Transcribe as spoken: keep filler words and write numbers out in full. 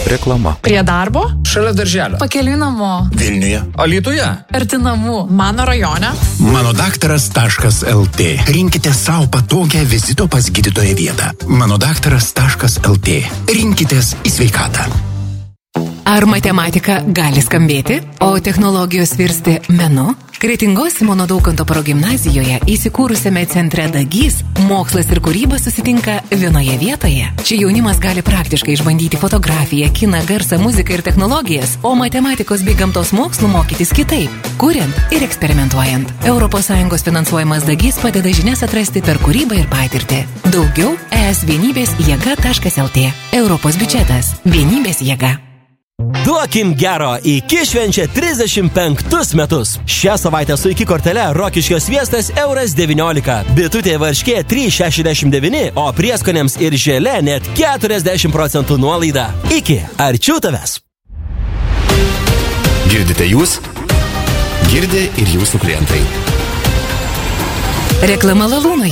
Reklama. Prie darbo? Šalia darželio. Pakeliui namo. Vilniuje. Alytuje. Arti namų. Mano rajone. Mano daktaras taškas lt. Rinkite savo patogią vizito pas gydytoją vietą. Mano daktaras taškas lt. Rinkitės į sveikatą. Ar matematika gali skambėti, o technologijos virsti menu? Kretingos Simono Daukanto progimnazijoje įsikūrusiame centre Dagys mokslas ir kūryba susitinka vienoje vietoje. Čia jaunimas gali praktiškai išbandyti fotografiją, kiną, garsą, muziką ir technologijas, o matematikos bei gamtos mokslų mokytis kitaip, kuriant ir eksperimentuojant. Europos Sąjungos finansuojamas Dagys padeda žinias atrasti per kūrybą ir patirtį. Daugiau es vienybės jėga taškas lt. Europos biudžetas. Vienybės jėga. Duokim gero, iki švenčia trisdešimt penktus metus. Šią savaitę su iki kortele Rokiškio sviestas euras devyniolika, bitutė varškė trys šešiasdešimt devyni, o prieskonėms ir želė net keturiasdešimt procentų nuolaida. Iki, arčiau tavęs. Girdite jūs? Girdi ir jūsų klientai. Reklama Lalūnai.